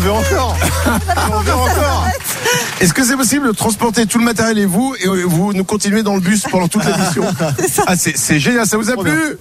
veut encore. On veut encore. Est-ce que c'est possible de transporter tout le matériel et vous nous continuez dans le bus pendant toute l'émission? Ah, c'est génial, ça vous a plu?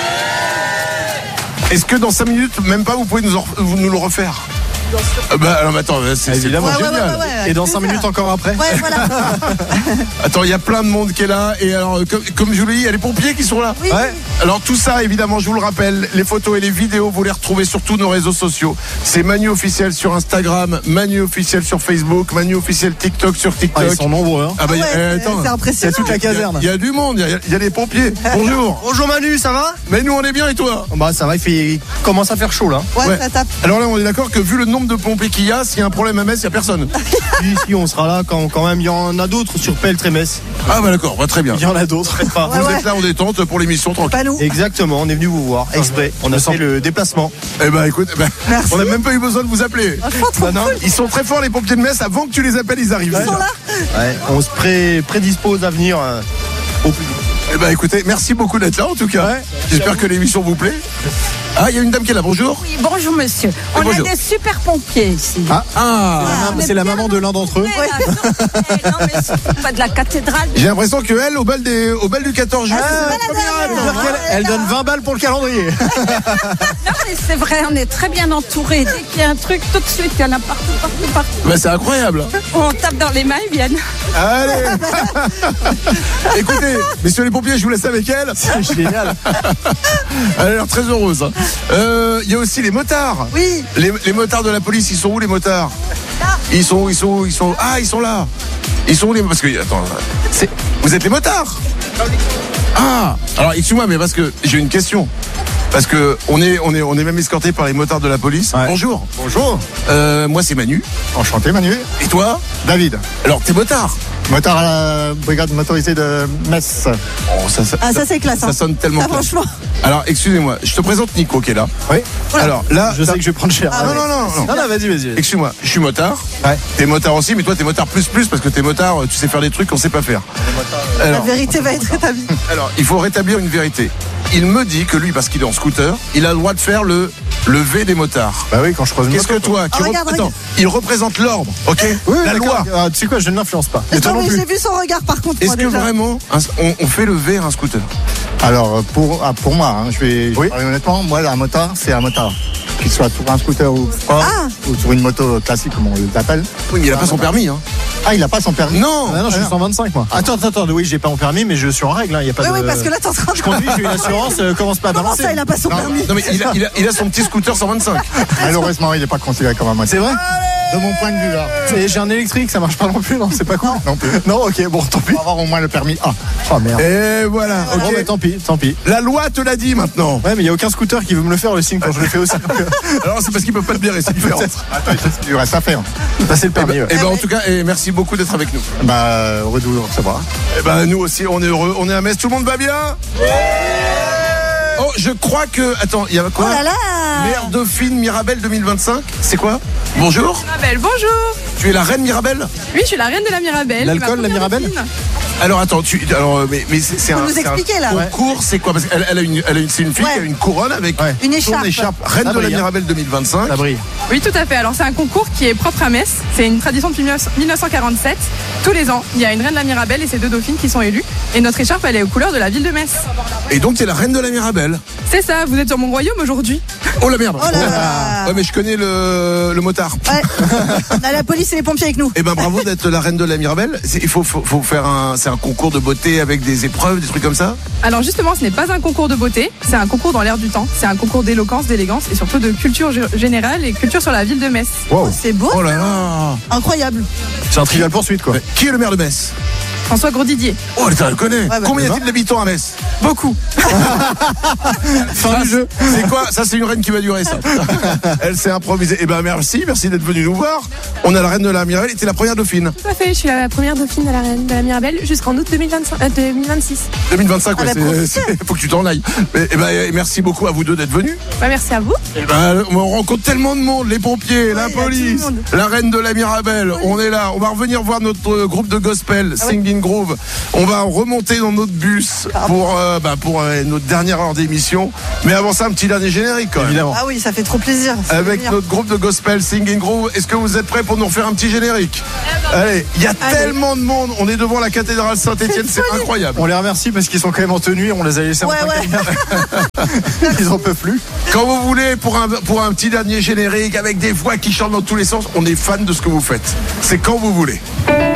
Est-ce que dans 5 minutes, même pas, vous pouvez nous le refaire? Alors attends, c'est évidemment génial. Et dans 5 minutes encore après. Ouais, voilà. Attends, il y a plein de monde qui est là. Et alors, comme je vous l'ai dit, il y a les pompiers qui sont là. Oui. Ouais. Alors tout ça, évidemment, je vous le rappelle, les photos et les vidéos, vous les retrouvez sur tous nos réseaux sociaux. C'est Manu officiel sur Instagram, Manu officiel sur Facebook, Manu officiel TikTok sur TikTok. Ils sont nombreux. Hein. Ah bah, attends, c'est Il y a impressionnant. toute la caserne. il y a du monde, il y a les pompiers. Bonjour. Bonjour Manu, ça va? Mais nous on est bien et toi? Bah ça va, il commence à faire chaud là. Ouais, Ouais. ça tape. Alors là, on est d'accord que vu le nombre de pompiers qu'il y a, s'il y a un problème à Metz, il n'y a personne. Si, on sera là quand même. Il y en a d'autres sur Peltre et Metz. Ah bah d'accord, très bien. Il y en a d'autres. Faites pas. Vous êtes là en détente pour l'émission tranquille. Pas nous. Exactement, on est venu vous voir exprès. On a fait le déplacement. Eh ben écoute, Merci. on n'a même pas eu besoin de vous appeler. Franchement, trop Bah non. cool. Ils sont très forts les pompiers de Metz, avant que tu les appelles, ils arrivent. Ils sont là. Ouais, on se prédispose à venir au plus vite. Eh ben écoutez, merci beaucoup d'être là en tout cas. Ouais. J'espère que l'émission vous plaît. Ah, il y a une dame qui est là, bonjour. Oui, bonjour monsieur. On bonjour. a des super pompiers ici. Ah, C'est la maman de l'un d'entre eux. Non, mais c'est pas de la cathédrale. j'ai l'impression qu'elle, au bal du 14 juillet, Elle donne 20 balles pour le calendrier. Non, mais c'est vrai, on est très bien entourés. Dès qu'il y a un truc, tout de suite, il y en a partout. bah, c'est incroyable. On tape dans les mains, ils viennent. Allez. Écoutez, messieurs les pompiers, je vous laisse avec elle. C'est génial. Elle a l'air très heureuse. Il y a aussi les motards. Oui. Les motards de la police, ils sont où les motards? Ils sont ah, ils sont là. Ils sont où les parce que attends, vous êtes les motards? Ah, alors excuse-moi, mais parce que j'ai une question. Parce que on est même escorté par les motards de la police. Ouais. Bonjour. Bonjour. Moi c'est Manu. Enchanté Manu. Et toi? David, Alors t'es motard. motard à la brigade motorisée de Metz. Oh, ça C'est classe. ça sonne tellement Ah, classe. franchement. Alors excusez-moi, je te présente Nico qui est là. Oui. Alors là, Je sais que je vais prendre cher. Ah, non. Non, vas-y. Excuse-moi, je suis motard. Ouais. T'es motard aussi, mais toi t'es motard plus parce que t'es motard, tu sais faire des trucs qu'on sait pas faire. La Alors, vérité va être rétablie. il faut rétablir une vérité. Il me dit que lui, parce qu'il est en scooter, il a le droit de faire le V des motards. Bah oui, quand je croise une Qu'est-ce que moto, toi, Oh, regarde. il représente l'ordre, ok? Oui, La d'accord. loi. Ah, tu sais quoi, je ne l'influence pas. Et toi Non, non mais plus. j'ai vu son regard par contre. Est-ce moi, que déjà. vraiment on fait le V à un scooter? Alors, pour moi, je vais parler honnêtement, moi, un motard, c'est un motard. Qu'il soit sur un scooter ou pas, ou sur une moto classique, comme on l'appelle. Oui, mais il a pas son permis, hein. Ah, il a pas son permis. Non. Ah non, je suis 125 moi. Attends, oui, j'ai pas mon permis, mais je suis en règle. Il y a pas Oui, de. parce que là, t'es en train de. Je conduis, j'ai une assurance, commence pas à Comment balancer. ça, il a pas son permis? Non, mais il a son petit scooter 125. Malheureusement, il n'est pas considéré comme un motard. C'est vrai? De mon point de vue, là. J'ai un électrique, ça marche pas non plus, non, c'est pas cool. Non plus. Non, ok, bon, tant pis. Pour avoir au moins le permis A. Oh merde. Et voilà, ok. Bon, mais tant pis. La loi te l'a dit maintenant. Ouais, mais il y a aucun scooter qui veut me le faire le signe quand je le fais aussi. Alors c'est parce qu'ils peuvent pas te blairer, c'est différent. Attends, il reste à faire. Ça c'est le permis. Ouais. Et ben en tout cas, merci beaucoup d'être avec nous. Bah, heureux de vous recevoir. Et ben nous aussi, on est heureux. On est à Metz, tout le monde va bien? Oh, je crois que. Attends, il y a quoi? Oh là là. Mère Dauphine Mirabelle 2025. C'est quoi? Bonjour. Mirabelle, bonjour. Tu es la reine Mirabelle? Oui, je suis la reine de la Mirabelle. L'alcool, Ma la première Mirabelle dauphine. Alors attends, mais c'est Faut un. nous c'est un expliquer, là. concours, c'est quoi? Parce qu'elle c'est une fille Ouais. qui a une couronne avec Ouais. Une son écharpe. écharpe. Reine Ça de la brille, hein. Mirabelle 2025. Ça brille. Oui, tout à fait. Alors, c'est un concours qui est propre à Metz. C'est une tradition depuis 1947. Tous les ans, il y a une reine de la Mirabelle et ses 2 dauphines qui sont élues. Et notre écharpe, elle est aux couleurs de la ville de Metz. Et donc tu es la reine de la Mirabelle. C'est ça, vous êtes sur mon royaume aujourd'hui. Oh la merde. Oh là là. Ouais, mais je connais le motard. Ouais. On a la police et les pompiers avec nous. Eh ben bravo d'être la reine de la Mirabelle. Il faut faire c'est un concours de beauté avec des épreuves, des trucs comme ça. Alors, justement, ce n'est pas un concours de beauté. C'est un concours dans l'air du temps. C'est un concours d'éloquence, d'élégance et surtout de culture générale et culture sur la ville de Metz. Wow. C'est beau. Oh là là. Incroyable. C'est un trivial poursuite quoi. Qui est le maire de Metz? François Grosdidier. Oh, elle le connaît. bah, Combien y a-t-il d'habitants à Metz? Beaucoup. Fin du jeu. C'est quoi? Ça, c'est une reine qui va durer, ça. Elle s'est improvisée. Eh ben, merci d'être venu nous voir. On a la reine de la Mirabelle. T'es la première dauphine. Tout à fait, je suis la première dauphine de la reine de la Mirabelle jusqu'en août 2026. 2025, Ah, ouais, bah, faut que tu t'en ailles. Eh ben, merci beaucoup à vous deux d'être venus. Bah, merci à vous. Eh ben, on rencontre tellement de monde, les pompiers, la il y a tout le police, monde. la reine de la Mirabelle. On est là. On va revenir voir notre groupe de gospel, Singing Groove. On va remonter dans notre bus pour notre dernière heure d'émission. Mais avant ça, un petit dernier générique quand même. Évidemment. Ah oui, ça fait trop plaisir. Avec notre groupe de gospel Sing Groove. Est-ce que vous êtes prêts pour nous refaire un petit générique? Allez, il y a tellement de monde. On est devant la cathédrale Saint-Étienne, c'est incroyable. On les remercie parce qu'ils sont quand même en tenue. On les a laissés en train de ils en peuvent plus. Quand vous voulez, pour un petit dernier générique avec des voix qui chantent dans tous les sens, on est fan de ce que vous faites. C'est quand vous voulez.